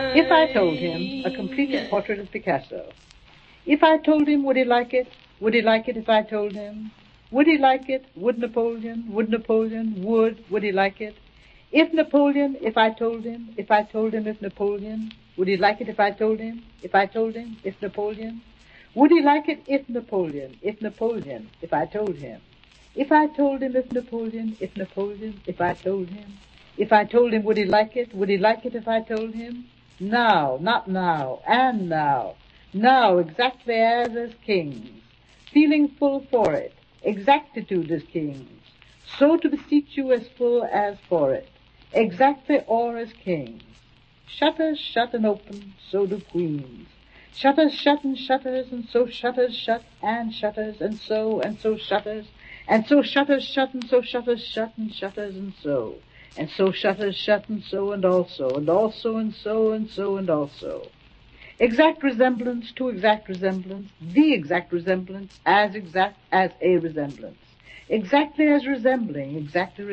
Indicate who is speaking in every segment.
Speaker 1: If I told him a completed portrait of Picasso, if I told him, would he like it? Would he like it if I told him? Would he like it? Would Napoleon? Would he like it? If Napoleon, if I told him, if Napoleon, would he like it if I told him? If Napoleon? Would he like it if Napoleon, if I told him? If I told him, if Napoleon, if I told him? If I told him, would he like it? Would he like it if I told him? Now, not now, and now. Now, exactly as kings, feeling full for it, exactitude as kings, so to beseech you as full as for it, exactly or as kings. Shutters shut and open, so do queens. Shutters shut and shutters, and so shutters shut and shutters, and so shutters, and so shutters shut, and so shutters shut, and shutters, and so shutters shut, and so, and also, and also, and so, and so, and also. Exact resemblance to exact resemblance, the exact resemblance as exact as a resemblance. Exactly as resembling, exactly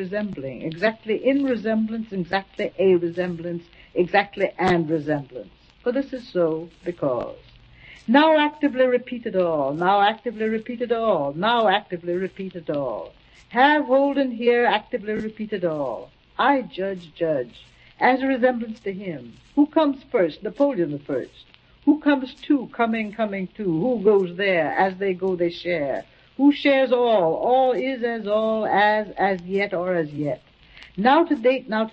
Speaker 1: in resemblance, exactly a resemblance, exactly and resemblance. For this is so because. Now actively repeat it all, now actively repeat it all, now actively repeat it all. Have hold and hear, actively repeat it all. I judge, as a resemblance to him. Who comes first? Napoleon the first. Who comes to, coming to? Who goes there? As they go, they share. Who shares all? All is as yet or as yet. Now to date, now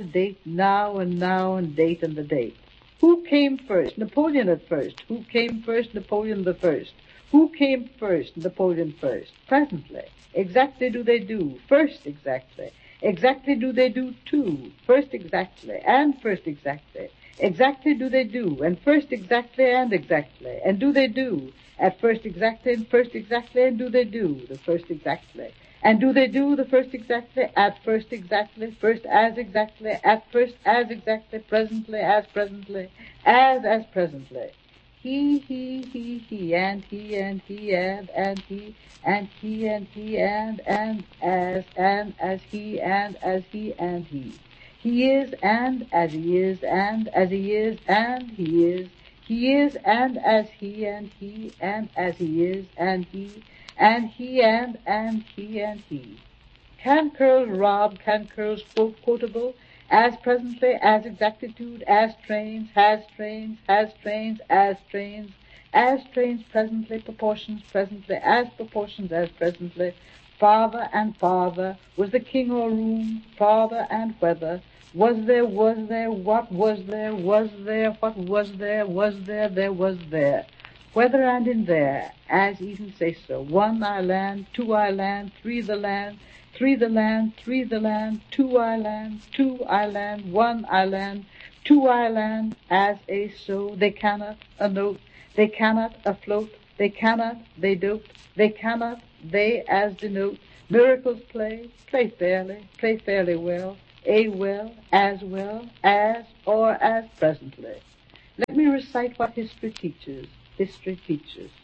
Speaker 1: and date and the date. Who came first? Napoleon at first. Who came first? Napoleon the first. Who came first? Napoleon first. Presently. Exactly do they do. First exactly. Exactly do they do too. First exactly. And first exactly. Exactly do they do. And first exactly and exactly. And do they do. At first exactly and first exactly. And do they do. The first exactly. And do they do the first exactly, at first exactly, first as exactly, at first as exactly, presently as presently, as presently. He, and he, and he, and he, and he, and he, and as he, and as he, and he. He is, and as he is, and as he is, and he is. He is, and as he, and as he is, and he, and he, and he, and he. Can curls rob, can curls quotable, as presently, as exactitude, as trains, has trains, as trains presently, proportions presently, as presently, farther and farther, was the king or room, farther and whether, was there, what was there, what was there, there was there. Whether and in there, as even say so. One I land, two I land, three the land, two I land, one I land, two I land, as a so. They cannot a note, they cannot afloat, they cannot, they dote, they cannot, they as denote. Miracles play fairly well, well, as or as presently. Let me recite what history teaches.